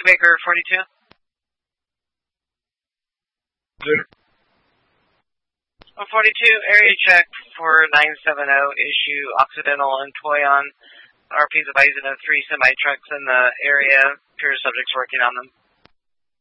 Baker 42. Good. 42, area check for 970, issue Occidental and Toyon. RP's advising of 3 semi-trucks in the area. Pure subjects working on them.